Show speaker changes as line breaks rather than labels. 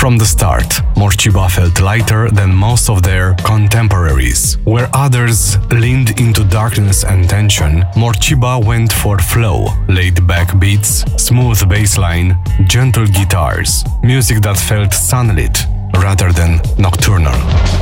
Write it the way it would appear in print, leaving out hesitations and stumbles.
From the start, Morcheeba felt lighter than most of their contemporaries. Where others leaned into darkness and tension, Morcheeba went for flow, laid-back beats, smooth bassline, gentle guitars, music that felt sunlit rather than nocturnal.